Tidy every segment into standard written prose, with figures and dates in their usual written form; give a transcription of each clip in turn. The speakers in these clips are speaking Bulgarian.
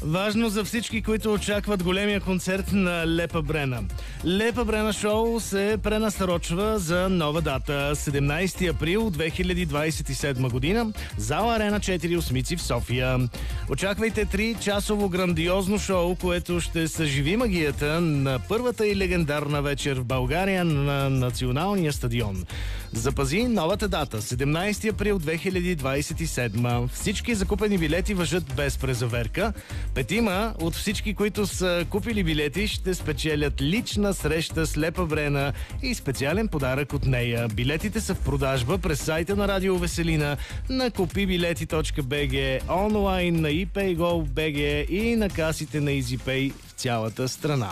Важно за всички, които очакват големия концерт на Лепа Брена. Лепа Брена шоу се пренасрочва за нова дата. 17 април 2027 година. Зала Арена 4 Осмици в София. Очаквайте 3-часово грандиозно шоу, което ще съживи магията на първата и легендарна вечер в България на Националния стадион. Запази новата дата. 17 април 2027. Всички закупени билети важат без презаверка. 5 от всички, които са купили билети, ще спечелят лична среща с Лепа Брена и специален подарък от нея. Билетите са в продажба през сайта на Радио Веселина, на kupibileti.bg, онлайн на ePayGo.bg и на касите на EasyPay в цялата страна.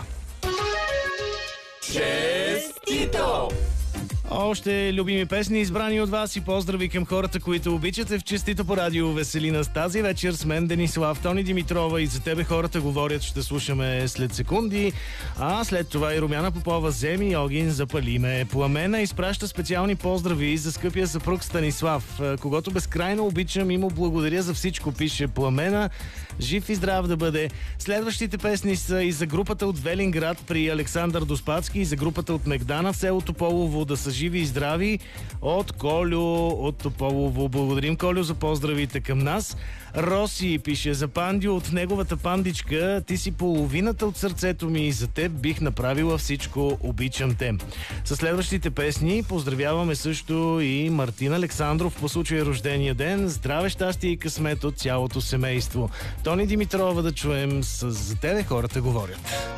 Честито! Още любими песни, избрани от вас, и поздрави към хората, които обичате в Честито по Радио Веселина. С тази вечер с мен Денислав, Тони Димитрова и За тебе хората говорят ще слушаме след секунди, а след това и Румяна Попова, Земи и Огин, Запали ме. Пламена изпраща специални поздрави за скъпия съпруг Станислав, когото безкрайно обичам и му благодаря за всичко, пише Пламена. Жив и здрав да бъде. Следващите песни са и за групата от Велинград при Александър Доспадски, и за групата от Мегдана в село Тополово, да са живи и здрави, от Колю от Тополово. Благодарим, Колю, за поздравите към нас. Роси пише за Пандио от неговата пандичка: ти си половината от сърцето ми и за теб бих направила всичко, обичам те. Със следващите песни поздравяваме също и Мартин Александров по случай рождения ден. Здраве, щастие и късмет от цялото семейство. Тони Димитрова да чуем с За тебе хората говорят.